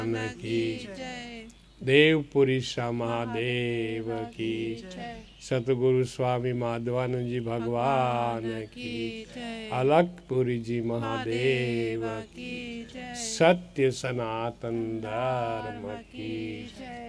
की देव पुरुषा महादेव की सतगुरु स्वामी माधवानंद जी भगवान की अलखपुरी जी महादेव की सत्य सनातन धर्म की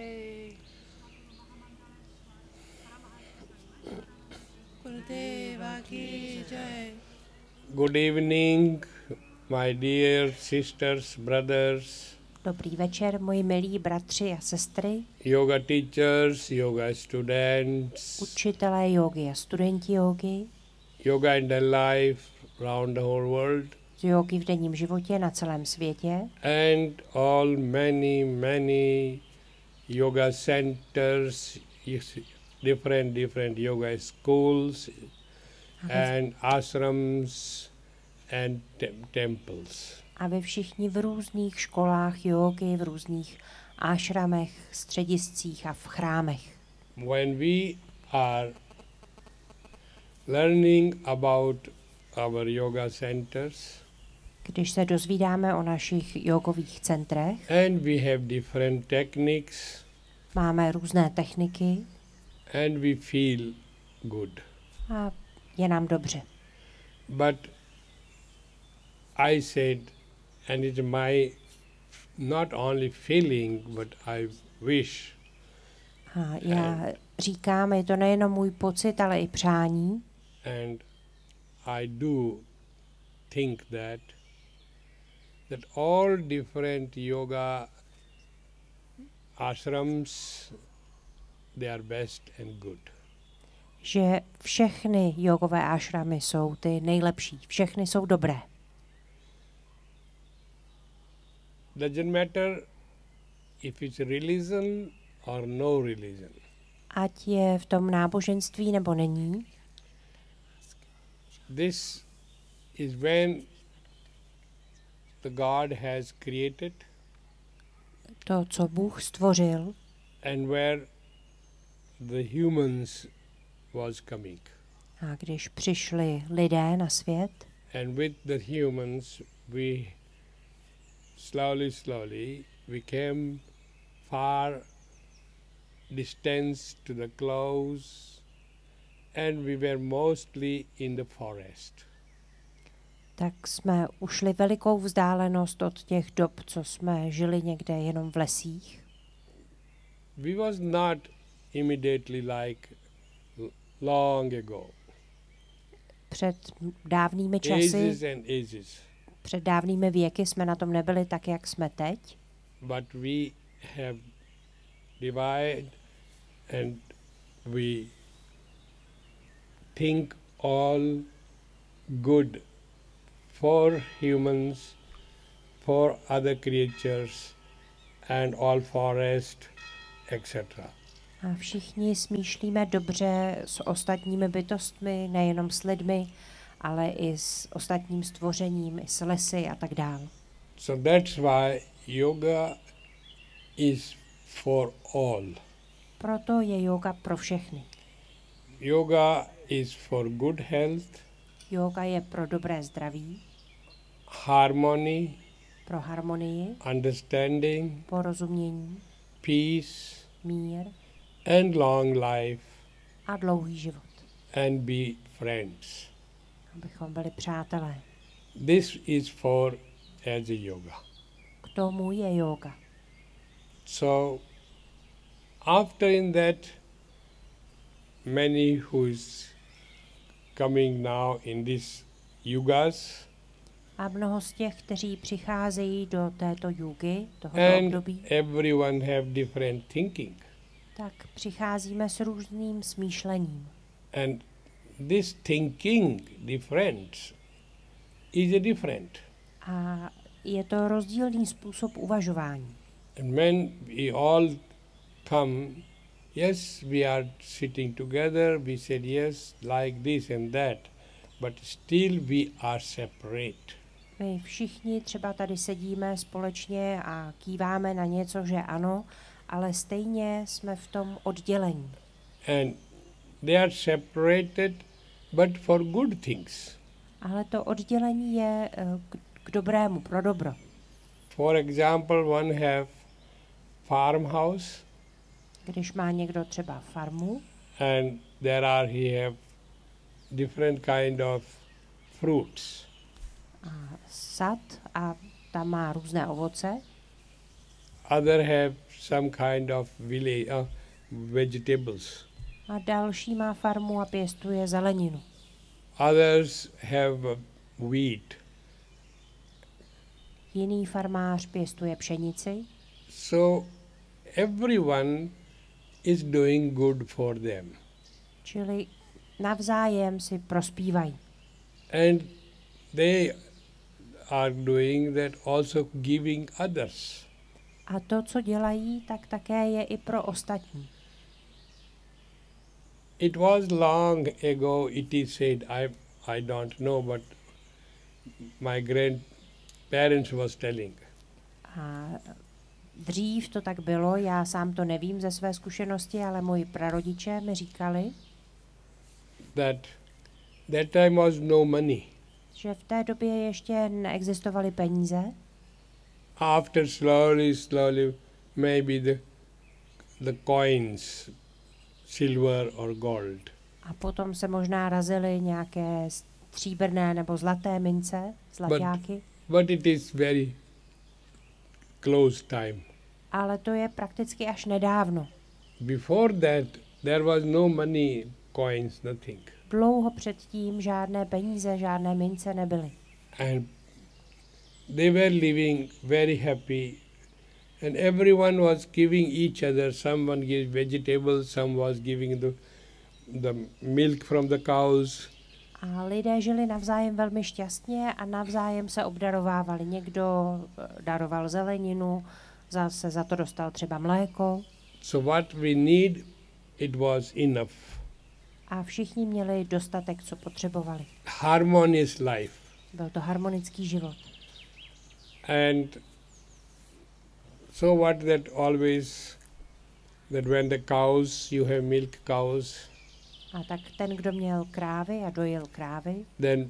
गुरुदेवा की जय। Good evening, my dear sisters, brothers, Dobrý večer, moji milí bratři a sestry, yoga teachers, yoga students, učitelé jógy a studenti jógy, yoga in their life around the whole world, z jógy v denním životě na celém světě and all many yoga centers, different yoga schools and ashrams and temples. a vy všichni v různých školách jógy, v různých ášramech, střediscích a v chrámech. When we are learning about our yoga centers, Když se dozvídáme o našich jógových centrech, and we have different techniques, máme různé techniky and we feel good. a je nám dobře. But I said, and it's my not only feeling, but I wish, A já říkám, je to nejenom můj pocit, ale i přání. and I do think that all different yoga ashrams, they are best and good. Že všechny jogové ášramy jsou ty nejlepší, všechny jsou dobré. Doesn't matter if it's religion or no religion. Ať je v tom náboženství nebo není, This is when the God has created to, co Bůh stvořil, and where the humans was coming. a když přišli lidé na svět, And with the humans we slowly we came far distance to the close, and we were mostly in the forest. tak jsme ušli velikou vzdálenost od těch dob, co jsme žili někde jenom v lesích. We was not immediately like long ago. Před dávnými časy, Ages and ages. před dávnými věky jsme na tom nebyli tak, jak jsme teď, But we have divided and we think all good for humans, for other creatures and all forest, etc. a všichni smýšlíme dobře s ostatními bytostmi, nejenom s lidmi, ale i s ostatním stvořením, i s lesy a tak dále. So that's why yoga is for all. Proto je yoga pro všechny. Yoga is for good health, Yoga je pro dobré zdraví, harmony, pro harmonii, understanding, porozumění, peace, mír and long life, a dlouhý život, and be friends. abychom byli přátelé. This is for as a yoga. K tomu je yoga. So after in that, many who is coming now in this yugas, A mnoho z těch, kteří přicházejí do této jugy, tohoto and období, everyone have different thinking. tak přicházíme s různým smýšlením. And this thinking difference is a different. A je to rozdílný způsob uvažování. And when we all come, yes, we are sitting together, we said yes, like this and that, but still we are separate. My všichni třeba tady sedíme společně a kýváme na něco, že ano, ale stejně jsme v tom oddělení. And they are separated, but for good things. Ale to oddělení je k dobrému, pro dobro. For example, one have farmhouse, Když má někdo třeba farmu and he have different kind of fruits. a sad a tam má různé ovoce, Other have some kind of vegetables. a další má farmu a pěstuje zeleninu. Others have wheat. Jiný farmář pěstuje pšenici, So everyone is doing good for them. čili navzájem si prospívají. And they are doing that also giving others. A to, co dělají, tak také je i pro ostatní. It was long ago, it is said, I don't know, but my grandparents was telling. A dřív to tak bylo, já sám to nevím ze své zkušenosti, ale moji prarodiče mi říkali, that time was no money. že v té době ještě neexistovaly peníze. After slowly, maybe the coins, silver or gold. A potom se možná razily nějaké stříbrné nebo zlaté mince, zlaťáky. But it is very close time. Ale to je prakticky až nedávno. Before that, there was no money, coins, nothing. Dlouho předtím žádné peníze, žádné mince nebyly. And they were living very happy. And everyone was giving each other. Someone gave vegetables, some was giving the milk from the cows. A lidé žili navzájem velmi šťastně a navzájem se obdarovávali. Někdo daroval zeleninu, zase za to dostal třeba mléko. So what we need, it was enough. A všichni měli dostatek, co potřebovali. Harmonious life. Byl to harmonický život. And so what that always, that when the cows, you have milk cows, A tak ten, kdo měl krávy a dojil krávy, then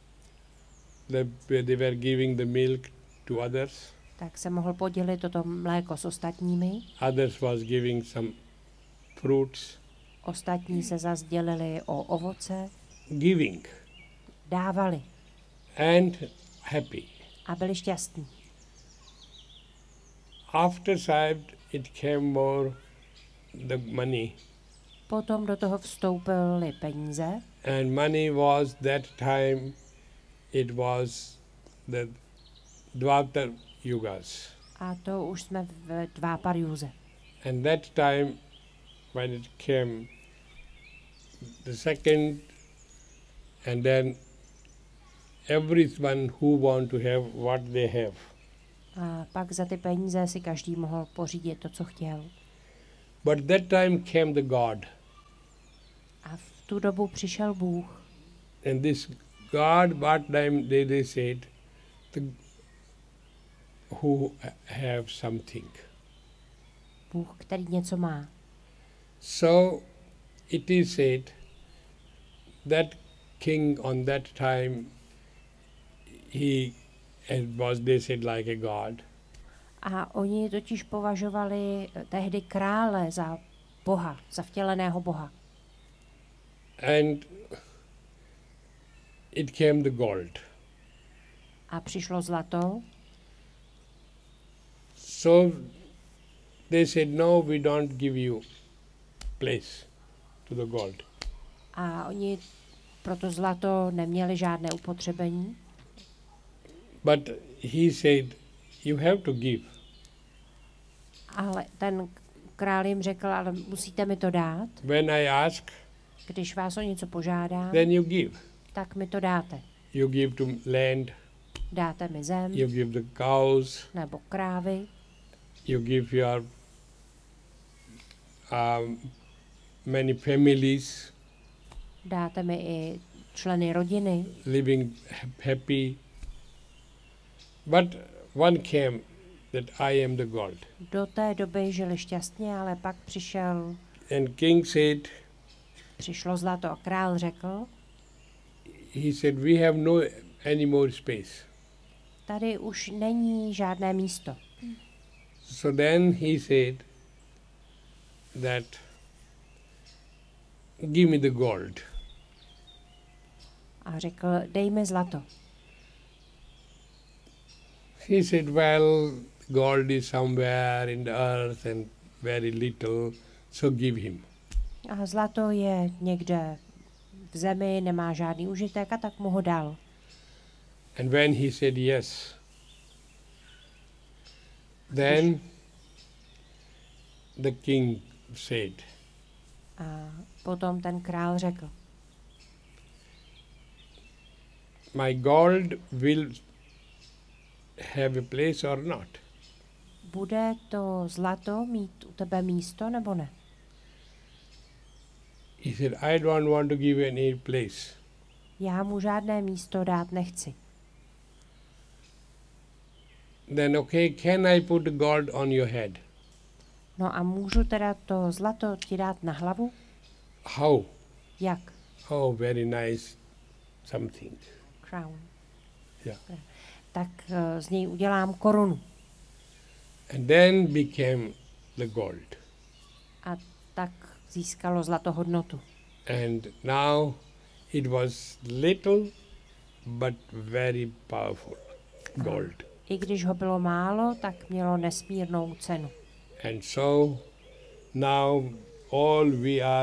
they were giving the milk to others. tak se mohl podělit toto mléko s ostatními. Others was giving some fruits. Ostatní se zas dělili o ovoce, Giving dávali and happy. a byli šťastní. After Sahib, it came more the money. Potom do toho vstoupily peníze And money was that time, it was the Dwapar Yugas. a to už jsme v Dváparjúze. And that time, when it came, the second, and then everyone who want to have what they have. A pak za ty peníze si každý mohl pořídit to, co chtěl. But that time came the God. A v tu dobu přišel Bůh. And this God, what time they said, who have something. Bůh, který něco má. So it is said that king on that time, he was, they said, like a god. A oni totiž považovali tehdy krále za Boha, za vtěleného Boha. And it came the gold. A přišlo zlato. So they said, no, we don't give you place to the gold. A oni pro to zlato neměli žádné upotřebení. But he said, you have to give. Ale ten král jim řekl, ale musíte mi to dát. When I ask, Když vás o něco požádám, then you give. tak mi to dáte. You give to land, Dáte mi zem, you give the cows, nebo krávy, you give your many families dáte mi i členy rodiny. living happy. But one came that I am the gold. Do té doby žili šťastně, ale pak And king said, přišlo zlato a král řekl, he said, we have no any more space. tady už není žádné místo. So then he said that, give me the gold. A řekl, dej mi zlato. He said, well, gold is somewhere in the earth and very little, so give him. A zlato je někde v zemi, nemá žádný užitek, a tak mu ho dal. And when he said yes, then the king said, A potom ten král řekl, my gold will have a place or not? bude to zlato mít u tebe místo nebo ne? He said, I don't want to give any place. Já mu žádné místo dát nechci. Then okay, can I put the gold on your head? No a můžu teda to zlato ti dát na hlavu? How? Jak? Oh, very nice something. Crown. Yeah. Tak z něj udělám korunu. And then became the gold. A tak získalo zlato hodnotu. And now it was little but very powerful gold. I když ho bylo málo, tak mělo nesmírnou cenu. And so now all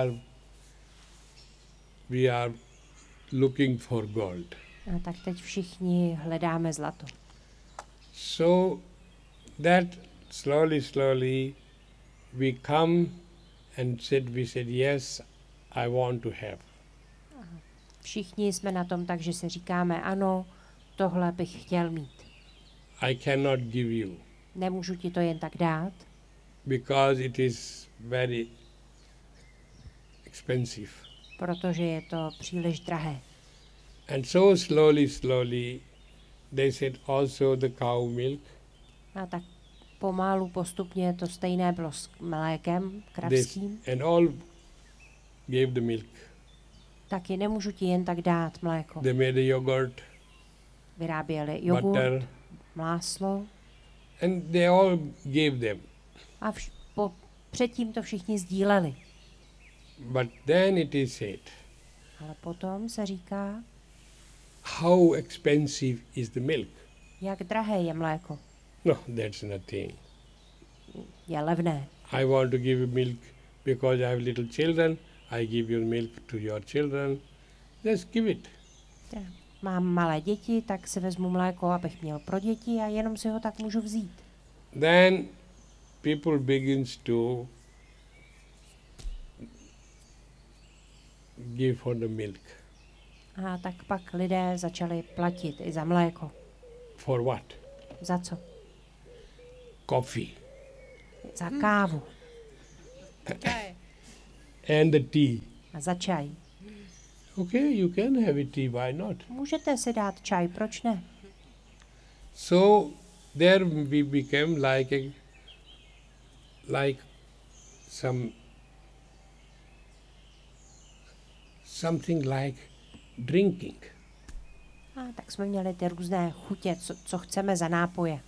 we are looking for gold. A tak teď všichni hledáme zlato. So that slowly we come and we said yes, I want to have. Všichni jsme na tom tak, že si říkáme ano, tohle bych chtěl mít. I cannot give you Nemůžu ti to jen tak dát, because it is very expensive. protože je to příliš drahé. And so slowly they said also the cow milk. A tak pomalu, postupně to stejné bylo s mlékem kravským. And all gave the milk. Taky nemůžu ti jen tak dát mléko. They made a yogurt, Vyráběli jogurt, butter, máslo and they all gave them. a předtím to všichni sdíleli. But then it is said, Ale potom se říká, how expensive is the milk? jak drahé je mléko. No, that's nothing. Je levné. I want to give you milk because I have little children. I give you milk to your children. Just give it. Mám malé děti, tak si vezmu mléko, abych měl pro děti a jenom si ho tak můžu vzít. Then people begins to give for the milk. A tak pak lidé začali platit i za mléko. For what? Za co? Coffee. Za kávu And the tea. a za čaj. Okay, you can have a tea, why not? Můžete si dát čaj, proč ne? So there we became like something like drinking. A tak jsme měli ty různé chutě, co chceme za nápoje.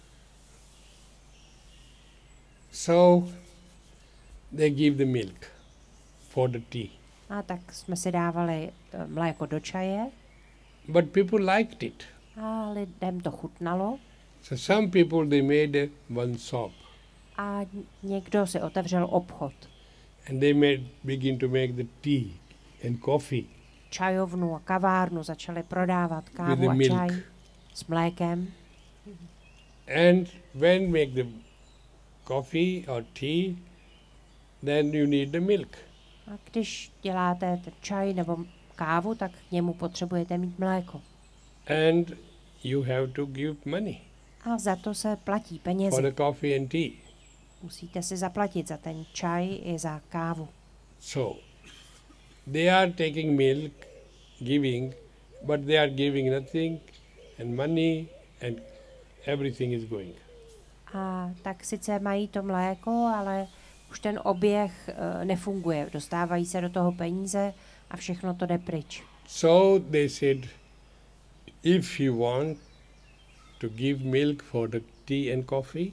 So they give the milk for the tea. A tak jsme si dávali mléko do čaje But people liked it. a lidem to chutnalo. So some people they made one shop A někdo si otevřel obchod. and they begin to make the tea and coffee Čajovnu a kavárnu začali prodávat with kávu the a milk. čaj s mlékem. And when make the coffee or tea, then you need the milk. A když děláte ten čaj nebo kávu, tak k němu potřebujete mít mléko. And you have to give money A za to se platí for penězi. the coffee and tea. Musíte si zaplatit za ten čaj i za kávu. So they are taking milk, giving, but they are giving nothing, and money and everything is going. A tak sice mají to mléko, ale už ten oběh nefunguje. Dostávají se do toho peníze a všechno to jde pryč. So they said, if you want to give milk for the tea and coffee,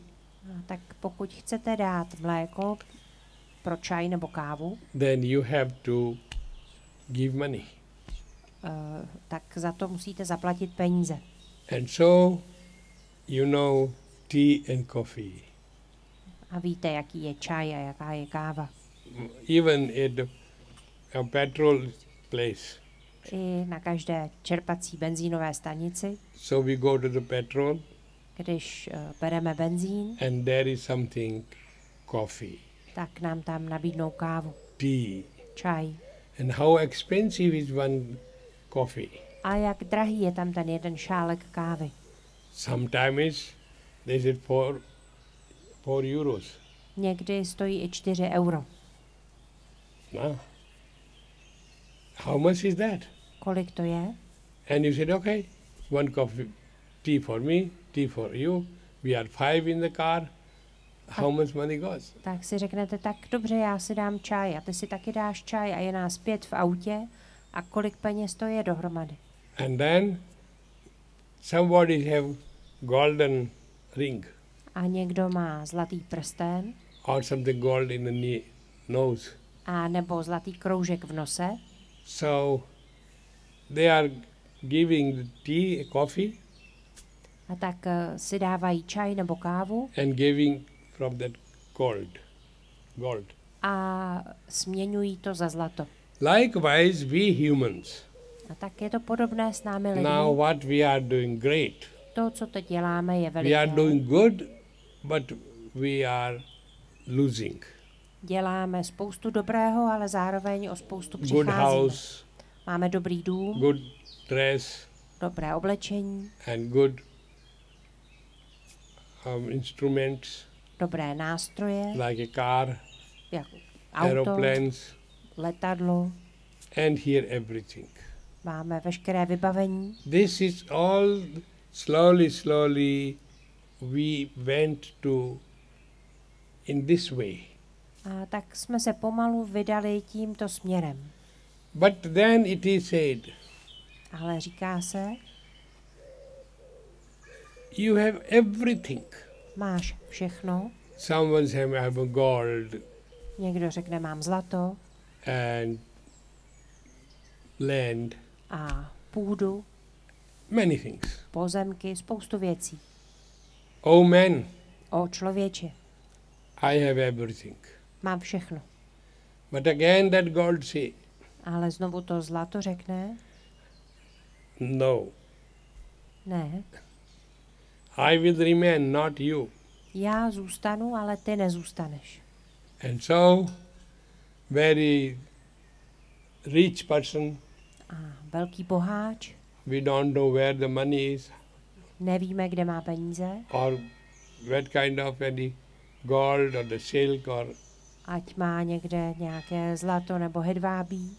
Tak pokud chcete dát mléko pro čaj nebo kávu, then you have to give money. tak za to musíte zaplatit peníze. And so, you know, tea and coffee. A víte, jaký je čaj a jaká je káva. Even at a petrol place. I na každé čerpací benzínové stanici, So we go to the petrol když bereme benzín, and there is something, coffee, tak nám tam nabídnou kávu, tea. čaj. And how expensive is one coffee? A jak drahý je tam ten jeden šálek kávy. Sometimes they said 4 euros. Někdy stojí i 4 euro. No. How much is that? Kolik to je? And you said, okay, one coffee, tea for me, tea for you. We are 5 in the car. How much money goes? Tak si řeknete, tak dobře, já si dám čaj a ty si taky dáš čaj a je nás 5 v autě a kolik peněz to je dohromady. And then somebody have golden ring A někdo má zlatý prsten or something gold in the nose. a nebo zlatý kroužek v nose. So they are giving the tea, coffee, A tak si dávají čaj nebo kávu and giving from that gold. a směňují to za zlato. Likewise, we humans. A tak je to podobné s námi lidmi. Now what we are doing great. To, co teď děláme, je We are veliké. doing good, but we are losing. Děláme spoustu dobrého, ale zároveň o spoustu Good přicházíme. house, Máme dobrý dům, good dress, dobré oblečení, and good instruments dobré nástroje, like a car, jako auto, aeroplanes, letadlo, and here everything. máme veškeré vybavení. This is all slowly we went to in this way. A tak jsme se pomalu vydali tímto směrem. But then it is said, Ale říká se, you have everything. máš všechno. Someone says, I have a gold Někdo řekne, mám zlato and land, a půdu, many things. pozemky, spoustu věcí. Oh man, O člověče, I have everything. mám všechno. But again that gold say, Ale znovu to zlato řekne, no, ne, I will remain, not you. já zůstanu, ale ty nezůstaneš. And so, very rich person, A velký boháč, we don't know where the money is nevíme, kde má peníze, or what kind of any gold or the silk or ať má někde nějaké zlato nebo hedvábí,